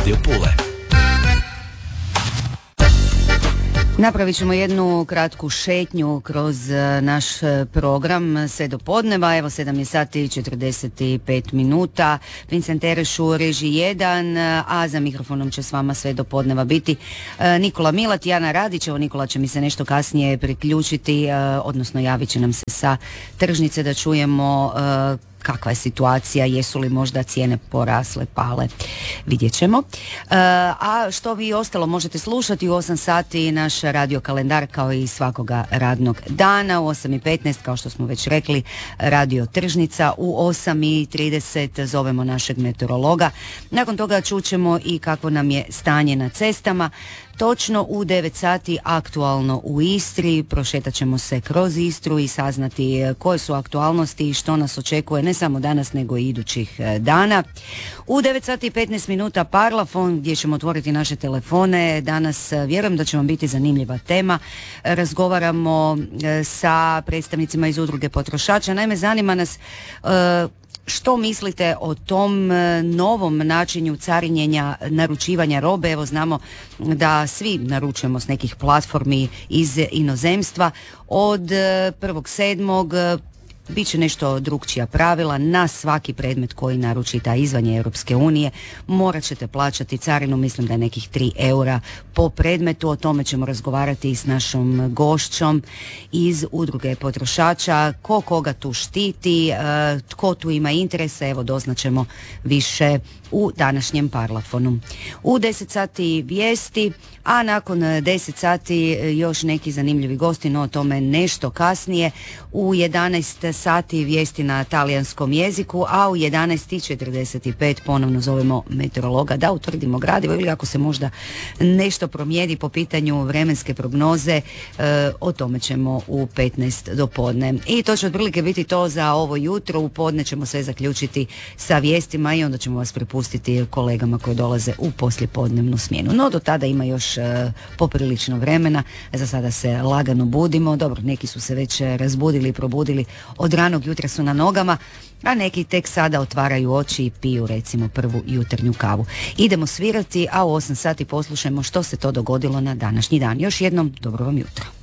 Radio Pule. Napravit ćemo jednu kratku šetnju kroz naš program sve do podneva. Evo 7 je sati i 45 minuta. Vincent Ereš u režiji 1, a za mikrofonom će s vama sve do podneva biti Nikola Milat, Jana Radić. Evo Nikola će mi se nešto kasnije priključiti, odnosno javit će nam se sa tržnice da čujemo kakva je situacija, jesu li možda cijene porasle, pale, vidjet ćemo. A što vi ostalo možete slušati u 8 sati naš radio kalendar kao i svakoga radnog dana. U 8:15 kao što smo već rekli radio tržnica, u 8:30 zovemo našeg meteorologa. Nakon toga čućemo i kako nam je stanje na cestama. Točno u 9 sati aktualno u Istri, prošetat ćemo se kroz Istru i saznati koje su aktualnosti i što nas očekuje ne samo danas nego i idućih dana. U 9 sati i 15 minuta Parlafon gdje ćemo otvoriti naše telefone. Danas vjerujem da će vam biti zanimljiva tema. Razgovaramo sa predstavnicima iz udruge potrošača. Naime, zanima nas što mislite o tom novom načinu carinjenja naručivanja robe? Evo znamo da svi naručujemo s nekih platformi iz inozemstva. Od 1.7. bit će nešto drukčija pravila. Na svaki predmet koji naručite izvan Europske unije morat ćete plaćati carinu, mislim da je nekih 3 eura po predmetu. O tome ćemo razgovarati i s našom gošćom iz udruge potrošača. Ko koga tu štiti, tko tu ima interese, evo doznaćemo više u današnjem Parlafonu. U 10 sati vijesti, a nakon 10 sati još neki zanimljivi gosti, no o tome nešto kasnije. U 11 sati vijesti na talijanskom jeziku, a u 11:45 ponovno zovemo meteorologa da utvrdimo gradivo ili ako se možda nešto promijeni po pitanju vremenske prognoze, o tome ćemo u 15 do podne. I to će otprilike biti to za ovo jutro. U podne ćemo sve zaključiti sa vijestima i onda ćemo vas prepustiti kolegama koji dolaze u poslijepodnevnu smjenu. No do tada ima još poprilično vremena. Za sada se lagano budimo. Dobro, neki su se već razbudili i probudili od ranog jutra su na nogama, a neki tek sada otvaraju oči i piju recimo prvu jutarnju kavu. Idemo svirati, a u 8 sati poslušajmo što se to dogodilo na današnji dan. Još jednom dobro vam jutro.